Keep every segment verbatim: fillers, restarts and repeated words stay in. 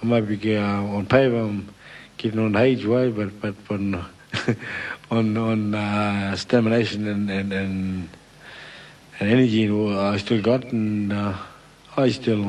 I might be uh, on paper, I'm getting on the age way, but but on on on uh, stamina and and, and and energy, I still got, and uh, I still.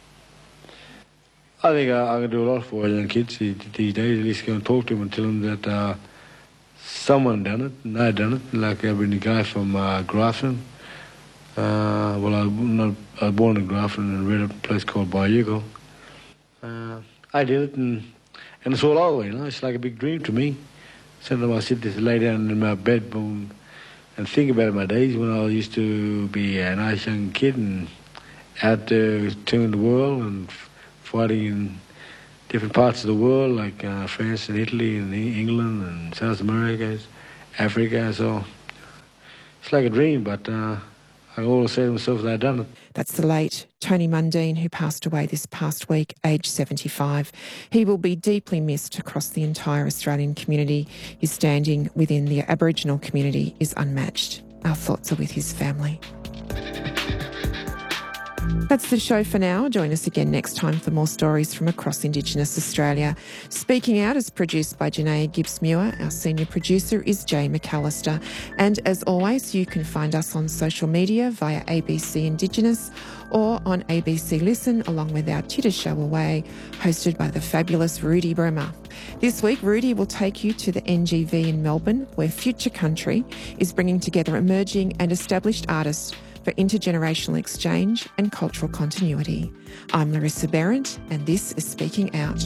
I think I, I can do a lot for young kids these days. At least go and talk to them and tell them that uh, someone done it, and I done it. Like I've been a guy from uh, Grafton. Uh, well, I, not, I was born in Grafton and read a place called Bayugo. Uh, I did it, and, and it's all over, you know. It's like a big dream to me. Sometimes I sit there, lay down in my bed and, and think about my days when I used to be a nice young kid and out there touring the world and fighting in different parts of the world, like uh, France and Italy and England and South America, Africa. So it's like a dream, but uh, I always say to myself that I've done it. That's the late Tony Mundine, who passed away this past week, aged seventy-five. He will be deeply missed across the entire Australian community. His standing within the Aboriginal community is unmatched. Our thoughts are with his family. That's the show for now. Join us again next time for more stories from across Indigenous Australia. Speaking Out is produced by Janaea Gibbs-Muir. Our senior producer is Jay McAllister. And as always, you can find us on social media via A B C Indigenous or on A B C Listen, along with our Titter Show Away, hosted by the fabulous Rudy Bremer. This week, Rudy will take you to the N G V in Melbourne, where Future Country is bringing together emerging and established artists for intergenerational exchange and cultural continuity. I'm Larissa Behrendt, and this is Speaking Out.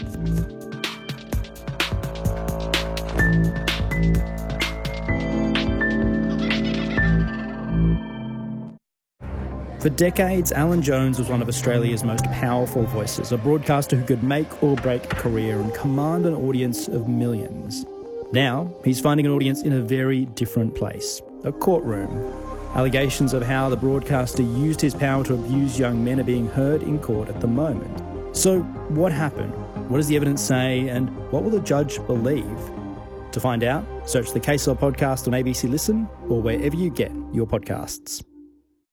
For decades, Alan Jones was one of Australia's most powerful voices, a broadcaster who could make or break a career and command an audience of millions. Now, he's finding an audience in a very different place, a courtroom. Allegations of how the broadcaster used his power to abuse young men are being heard in court at the moment. So, what happened? What does the evidence say? And what will the judge believe? To find out, search the Case Law podcast on A B C Listen or wherever you get your podcasts.